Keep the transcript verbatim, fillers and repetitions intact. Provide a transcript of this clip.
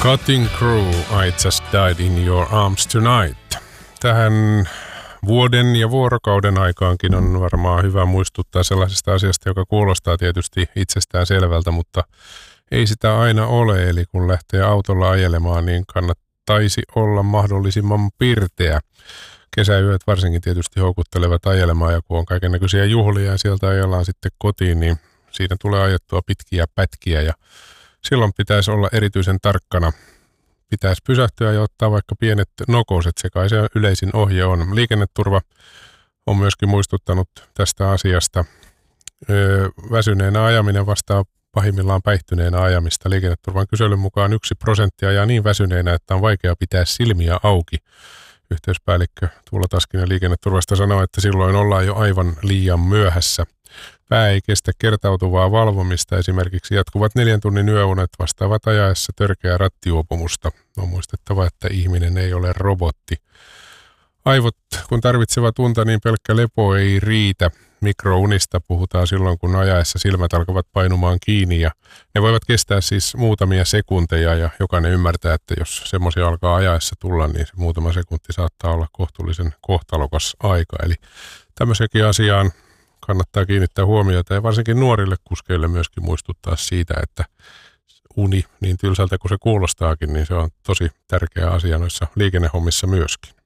Cutting Crew, I Just Died in Your Arms Tonight. Tähän vuoden ja vuorokauden aikaankin on varmaan hyvä muistuttaa sellaisesta asiasta, joka kuulostaa tietysti itsestään selvältä, mutta ei sitä aina ole. Eli kun lähtee autolla ajelemaan, niin kannattaisi olla mahdollisimman pirteä. Kesäyöt varsinkin tietysti houkuttelevat ajelemaan, ja kun on kaikennäköisiä juhlia ja sieltä ajellaan sitten kotiin, niin siinä tulee ajettua pitkiä pätkiä ja silloin pitäisi olla erityisen tarkkana. Pitäisi pysähtyä ja ottaa vaikka pienet nokoset, se kai se yleisin ohje on. Liikenneturva on myöskin muistuttanut tästä asiasta. Öö, väsyneenä ajaminen vastaa pahimmillaan päihtyneenä ajamista. Liikenneturvan kyselyn mukaan yksi prosentti ajaa niin väsyneenä, että on vaikea pitää silmiä auki. Yhteyspäällikkö Tuula Taskinen liikenneturvasta sanoo, että silloin ollaan jo aivan liian myöhässä. Pää ei kestä kertautuvaa valvomista, esimerkiksi jatkuvat neljän tunnin yöunet vastaavat ajaessa törkeää rattijuopumusta. On muistettava, että ihminen ei ole robotti. Aivot, kun tarvitsevat unta, niin pelkkä lepo ei riitä. Mikrounista puhutaan silloin, kun ajaessa silmät alkavat painumaan kiinni, ja ne voivat kestää siis muutamia sekunteja, ja jokainen ymmärtää, että jos semmoisia alkaa ajaessa tulla, niin se muutama sekunti saattaa olla kohtuullisen kohtalokas aika. Eli tämmöisenkin asiaan kannattaa kiinnittää huomiota, ja varsinkin nuorille kuskeille myöskin muistuttaa siitä, että uni, niin tylsältä kuin se kuulostaakin, niin se on tosi tärkeä asia noissa liikennehommissa myöskin.